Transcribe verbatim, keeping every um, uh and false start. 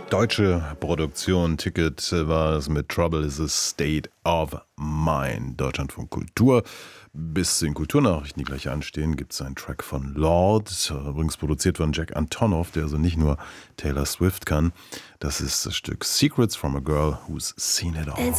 Deutsche Produktion, Ticket war es mit Trouble is a State of Mind. Deutschlandfunk Kultur. Bis zu den Kulturnachrichten, die gleich anstehen, gibt es einen Track von Lord, übrigens produziert von Jack Antonoff, der also nicht nur Taylor Swift kann. Das ist das Stück Secrets from a Girl Who's Seen It All.